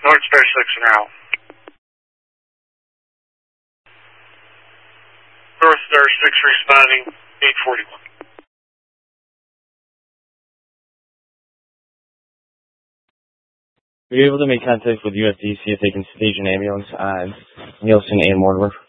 North Star 6 and out. North Star 6 responding, 841. Were you able to make contact with USD, see if they can stage an ambulance on Nielsen and Mortimer?